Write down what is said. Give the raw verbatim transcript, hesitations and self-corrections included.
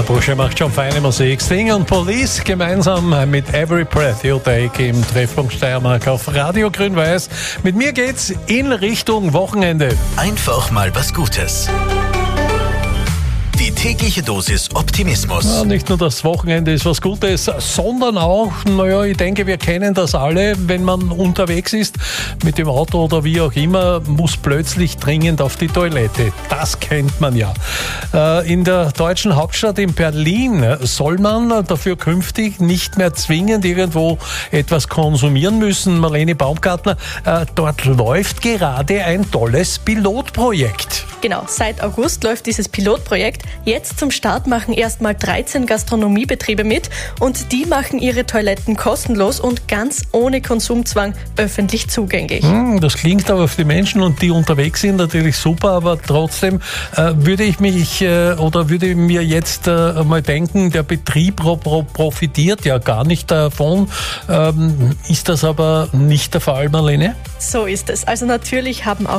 Der Bursche macht schon feine Musik. Sting und Police gemeinsam mit Every Breath You Take im Treffpunkt Steiermark auf Radio Grün-Weiß. Mit mir geht's in Richtung Wochenende. Einfach mal was Gutes. Die tägliche Dosis Optimismus. Ja, nicht nur das Wochenende ist was Gutes, sondern auch, naja, ich denke, wir kennen das alle, wenn man unterwegs ist, mit dem Auto oder wie auch immer, muss plötzlich dringend auf die Toilette. Das kennt man ja. In der deutschen Hauptstadt in Berlin soll man dafür künftig nicht mehr zwingend irgendwo etwas konsumieren müssen. Marlene Baumgartner, dort läuft gerade ein tolles Pilotprojekt. Genau, seit August läuft dieses Pilotprojekt. Jetzt zum Start machen erstmal dreizehn Gastronomiebetriebe mit und die machen ihre Toiletten kostenlos und ganz ohne Konsumzwang öffentlich zugänglich. Hm, das klingt aber für die Menschen und die unterwegs sind natürlich super, aber trotzdem äh, würde ich mich äh, oder würde mir jetzt äh, mal denken, der Betrieb pro, pro, profitiert ja gar nicht davon. Ähm, ist das aber nicht der Fall, Marlene? So ist es. Also natürlich haben auch